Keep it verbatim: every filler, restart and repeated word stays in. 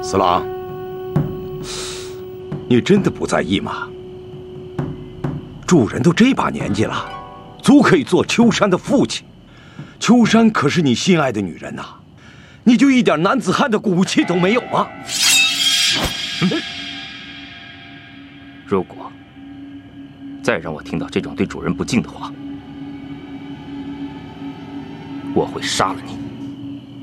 四郎，你真的不在意吗？主人都这把年纪了，足可以做秋山的父亲。秋山可是你心爱的女人呐、啊，你就一点男子汉的骨气都没有吗？ 如果再让我听到这种对主人不敬的话，我会杀了你。